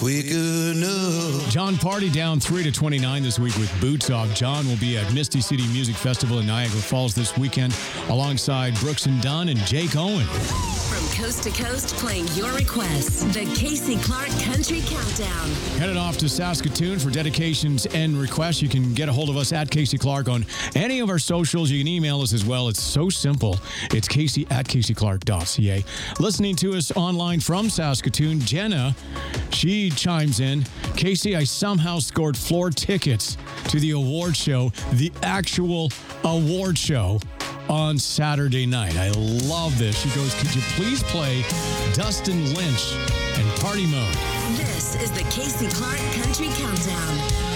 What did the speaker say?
Quick enough. John Party down 3 to 29 this week with Boots Off. John will be at Misty City Music Festival in Niagara Falls this weekend alongside Brooks and Dunn and Jake Owen. From coast to coast, playing your requests. The Casey Clark Country Countdown. Headed off to Saskatoon for dedications and requests. You can get a hold of us at Casey Clark on any of our socials. You can email us as well. It's so simple. It's Casey at CaseyClark.ca. Listening to us online from Saskatoon, Jenna, she chimes in, Casey, I somehow scored floor tickets to the award show, the actual award show on Saturday night. I love this. She goes, could you please play Dustin Lynch and Party Mode? This is the Casey Clark Country Countdown.